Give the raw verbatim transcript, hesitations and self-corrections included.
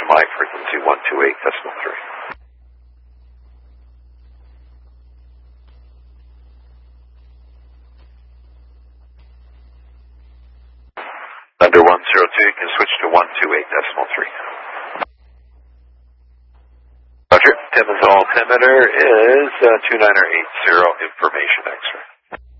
my frequency one two eight decimal three. Under one zero two, you can switch to one two eight decimal three. Roger, Tim is altimeter is uh, two niner eight zero, information X-ray.